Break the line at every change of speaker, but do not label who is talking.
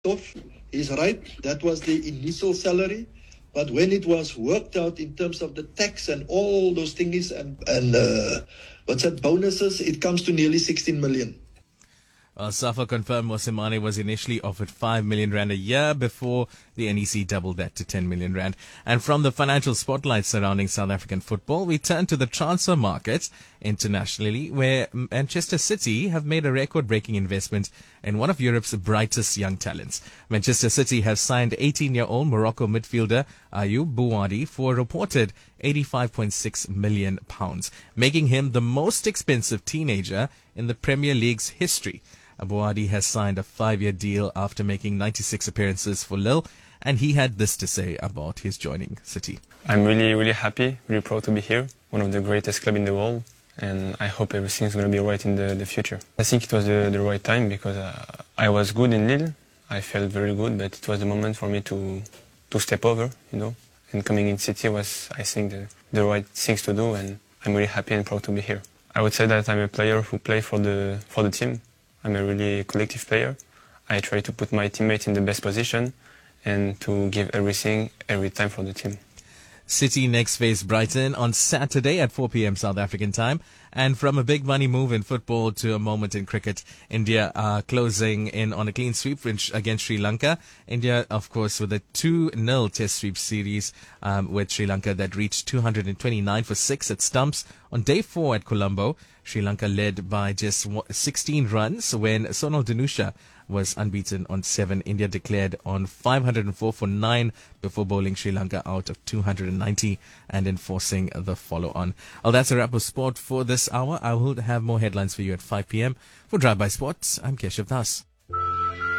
off. He's right. That was the initial salary. But when it was worked out in terms of the tax and all those things and what's that, bonuses, it comes to nearly 16 million.
SAFA confirmed Mosimane was initially offered 5 million rand a year before the NEC doubled that to 10 million rand. And from the financial spotlight surrounding South African football, we turn to the transfer market internationally, where Manchester City have made a record-breaking investment in one of Europe's brightest young talents. Manchester City have signed 18-year-old Morocco midfielder Ayoub Bouadi for a reported £85.6 million, making him the most expensive teenager in the Premier League's history. Bouadi has signed a 5-year deal after making 96 appearances for Lille, and he had this to say about his joining City.
I'm really happy, really proud to be here, one of the greatest clubs in the world, and I hope everything's going to be right in the future. I think it was the right time because I was good in Lille, I felt very good, but it was the moment for me to step over, and coming in City was, I think, the right things to do, and I'm really happy and proud to be here. I would say that I'm a player who plays for the team. I'm a really collective player. I try to put my teammates in the best position and to give everything every time for the team.
City next face Brighton on Saturday at 4 p.m. South African time. And from a big money move in football to a moment in cricket, India are closing in on a clean sweep against Sri Lanka. India, of course, with a 2-0 test sweep series with Sri Lanka that reached 229 for 6 at stumps. On day 4 at Colombo, Sri Lanka led by just 16 runs when Sonal Danusha was unbeaten on 7. India declared on 504 for 9 before bowling Sri Lanka out of 290 and enforcing the follow-on. Well, that's a wrap of sport for this hour. I will have more headlines for you at 5 p.m. For Drive by Sports, I'm Keshav Das.